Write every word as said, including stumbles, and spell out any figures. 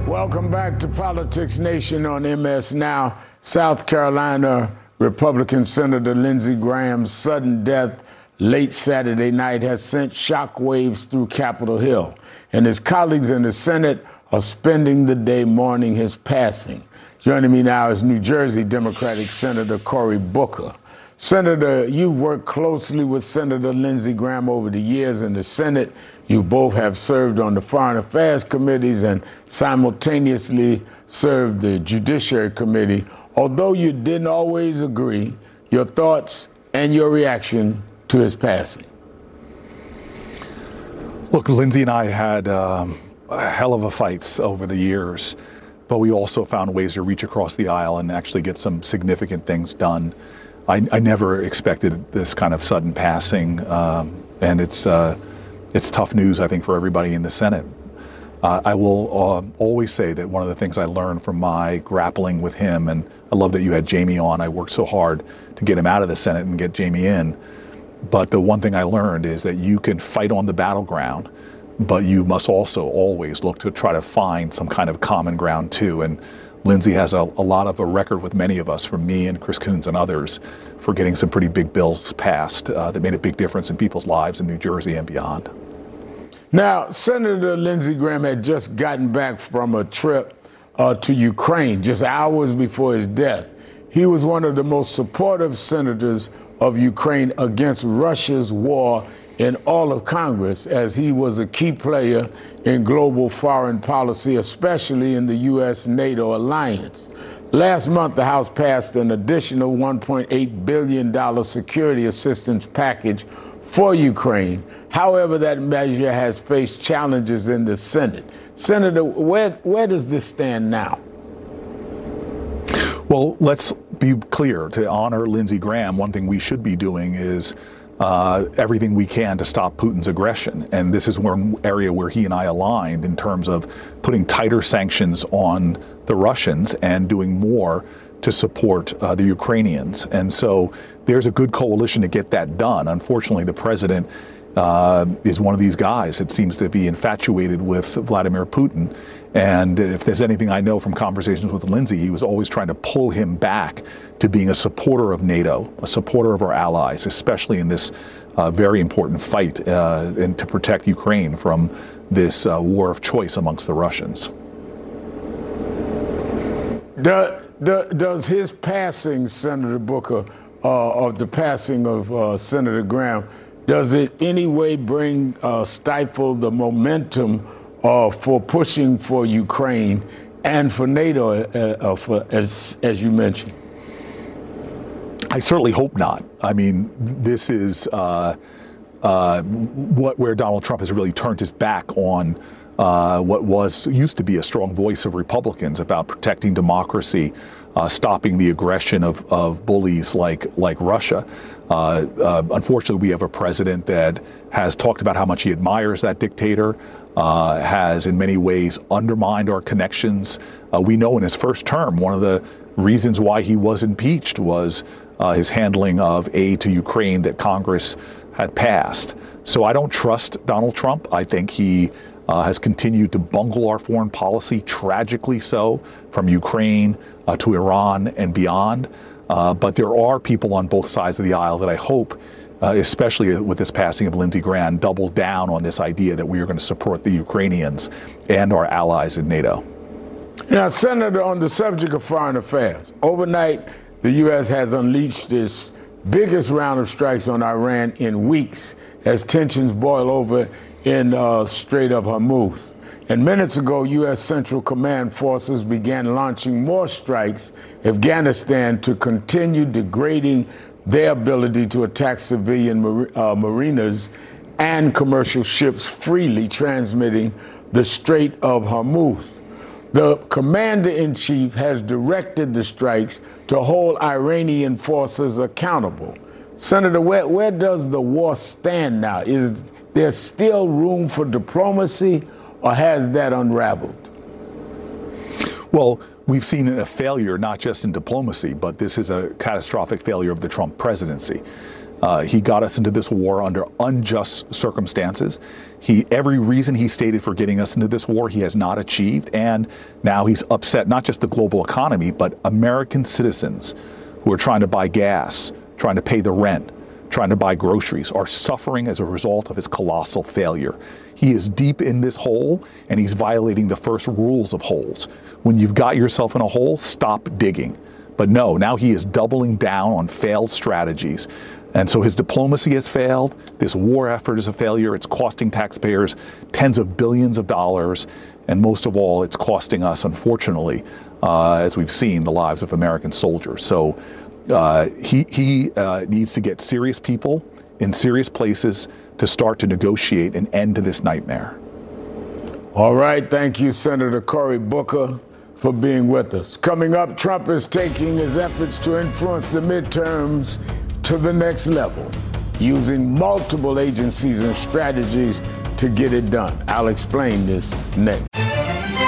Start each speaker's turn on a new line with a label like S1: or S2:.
S1: Welcome back to Politics Nation on M S Now. South Carolina Republican Senator Lindsey Graham's sudden death late Saturday night has sent shockwaves through Capitol Hill, and his colleagues in the Senate are spending the day mourning his passing. Joining me now is New Jersey Democratic Senator Cory Booker. Senator, you've worked closely with Senator Lindsey Graham over the years in the Senate. You both have served on the Foreign Affairs Committees and simultaneously served the Judiciary Committee. Although you didn't always agree, your thoughts and your reaction to his passing?
S2: Look, Lindsey and I had um, a hell of a fights over the years, but we also found ways to reach across the aisle and actually get some significant things done. I, I never expected this kind of sudden passing, um, and it's uh, it's tough news, I think, for everybody in the Senate. Uh, I will uh, always say that one of the things I learned from my grappling with him, and I love that you had Jamie on. I worked so hard to get him out of the Senate and get Jamie in. But the one thing I learned is that you can fight on the battleground, but you must also always look to try to find some kind of common ground too. And Lindsey has a, a lot of a record with many of us, from me and Chris Coons and others, for getting some pretty big bills passed uh, that made a big difference in people's lives in New Jersey and beyond.
S1: Now, Senator Lindsey Graham had just gotten back from a trip uh, to Ukraine just hours before his death. He was one of the most supportive senators of Ukraine against Russia's war in all of Congress, as he was a key player in global foreign policy, especially in the U S NATO alliance. Last month, the House passed an additional one point eight billion dollars security assistance package for Ukraine. However, that measure has faced challenges in the Senate. Senator, where, where does this stand now?
S2: Well, let's be clear. To honor Lindsey Graham, one thing we should be doing is uh, everything we can to stop Putin's aggression. And this is one area where he and I aligned in terms of putting tighter sanctions on the Russians and doing more to support uh, the Ukrainians. And so there's a good coalition to get that done. Unfortunately, the president uh, is one of these guys that seems to be infatuated with Vladimir Putin. And if there's anything I know from conversations with Lindsey, he was always trying to pull him back to being a supporter of NATO, a supporter of our allies, especially in this uh, very important fight uh, and to protect Ukraine from this uh, war of choice amongst the Russians.
S1: The, the, does his passing, Senator Booker, uh, of the passing of uh, Senator Graham, does it any way bring, uh, stifle the momentum Uh, for pushing for Ukraine and for NATO, uh, uh, for, as as you mentioned?
S2: I certainly hope not. I mean, this is uh, uh, what where Donald Trump has really turned his back on uh, what was used to be a strong voice of Republicans about protecting democracy, uh, stopping the aggression of, of bullies like like Russia. Uh, uh, unfortunately, we have a president that has talked about how much he admires that dictator. Uh, has in many ways undermined our connections. Uh, we know in his first term, one of the reasons why he was impeached was uh, his handling of aid to Ukraine that Congress had passed. So I don't trust Donald Trump. I think he uh, has continued to bungle our foreign policy, tragically so, from Ukraine uh, to Iran and beyond. Uh, but there are people on both sides of the aisle that I hope, Uh, especially with this passing of Lindsey Graham, double down on this idea that we are going to support the Ukrainians and our allies in NATO.
S1: Now, Senator, on the subject of foreign affairs, overnight, the U S has unleashed its biggest round of strikes on Iran in weeks as tensions boil over in uh, Strait of Hormuz. And minutes ago, U S Central Command forces began launching more strikes in Afghanistan to continue degrading their ability to attack civilian mar uh, mariners and commercial ships freely transmitting the Strait of Hormuz. The commander-in-chief has directed the strikes to hold Iranian forces accountable. Senator, where, where does the war stand now? Is there still room for diplomacy, or has that unraveled?
S2: Well, we've seen a failure not just in diplomacy, but this is a catastrophic failure of the Trump presidency. Uh, he got us into this war under unjust circumstances. He, every reason he stated for getting us into this war, he has not achieved. And now he's upset not just the global economy, but American citizens who are trying to buy gas, trying to pay the rent, trying to buy groceries, are suffering as a result of his colossal failure. He is deep in this hole, and he's violating the first rules of holes. When you've got yourself in a hole, stop digging. But no, now he is doubling down on failed strategies. And so his diplomacy has failed. This war effort is a failure. It's costing taxpayers tens of billions of dollars. And most of all, it's costing us, unfortunately, uh, as we've seen, the lives of American soldiers. So uh, he, he uh, needs to get serious people in serious places to start to negotiate an end to this nightmare.
S1: All right. Thank you, Senator Cory Booker, for being with us. Coming up, Trump is taking his efforts to influence the midterms to the next level, using multiple agencies and strategies to get it done. I'll explain this next.